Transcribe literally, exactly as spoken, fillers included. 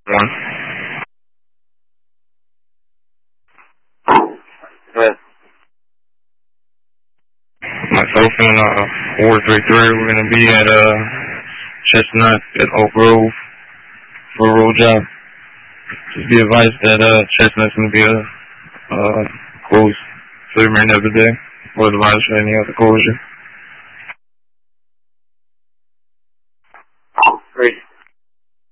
One. Good. Myself and uh, four three three, we're going to be at uh, Chestnut at Oak Grove for a road job. Just be advised that uh, Chestnut's going to be uh, uh, closed for the remainder of the day, or otherwise for any other closure.